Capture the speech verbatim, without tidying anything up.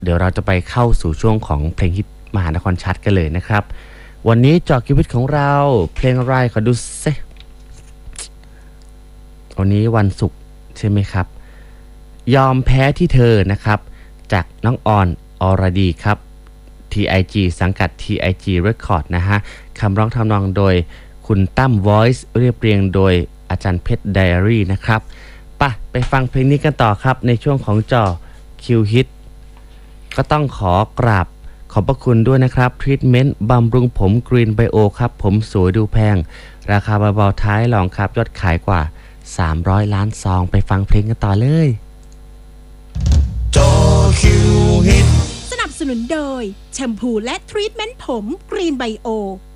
เดี๋ยวเราจะไปเข้าสู่ช่วงของเพลงฮิตมหานครชัดกันเลยนะครับวันนี้เจาะชีวิตของเราเพลงอะไรขอดูซิวันนี้วันศุกร์ใช่ไหมครับยอมแพ้ที่เธอนะครับจากน้องออนอรดีครับ ที ไอ จี สังกัด ที ไอ จี Record นะฮะคำร้องทำนองโดยคุณตั้ม Voice เรียบเรียงโดยอาจารย์เพชร Diary นะครับป่ะไปฟังเพลงนี้กันต่อครับในช่วงของจอคิวฮิตก็ต้องขอกราบขอบพระคุณด้วยนะครับทรีทเมนต์บำรุงผมกรีนไบโอครับผมสวยดูแพงราคาเบาๆท้ายลองครับยอดขายกว่าสามร้อยล้านซองไปฟังเพลงกันต่อเลยจอคิวฮิตสนับสนุนโดยแชมพูและทรีทเมนต์ผมกรีนไบโอ